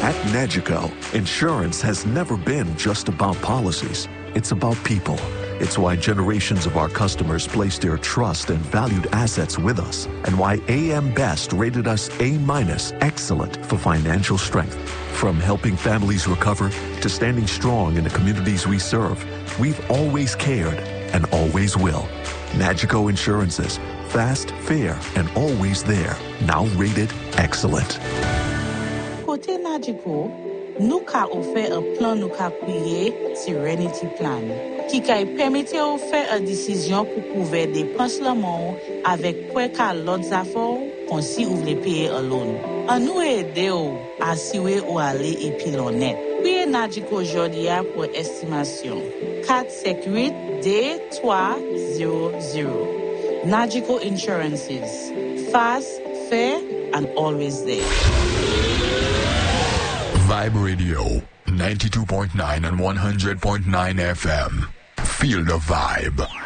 At Nagico, insurance has never been just about policies. It's about people. It's why generations of our customers placed their trust and valued assets with us, and why AM Best rated us A- excellent for financial strength. From helping families recover to standing strong in the communities we serve, we've always cared and always will. Nagico Insurances, fast, fair, and always there. Now rated excellent. Côté Nagico, nous ka offert un plan nous ka crié Serenity Plan, qui ka permettre de faire une décision pour couvrir des dépenses avec quoi ka l'autre affaires qu'on si ou voulez payer un loan. En nous aider à assurer ou aller et puis l'honnête. Puis Nagico aujourd'hui pour estimation 458-D300. Nagico Insurances. Fast, fair, and always there. Vibe Radio, 92.9 and 100.9 FM. Feel the vibe.